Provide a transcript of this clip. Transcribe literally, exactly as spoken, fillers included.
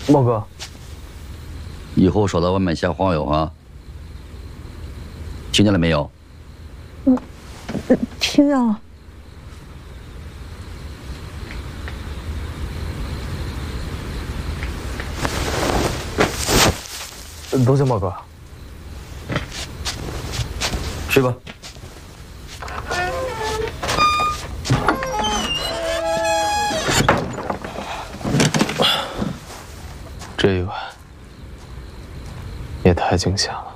猫哥， 以后少在外面瞎晃悠啊！听见了没有？ 嗯，听见了。 多谢猫哥。 睡吧。 这一晚也太惊险了。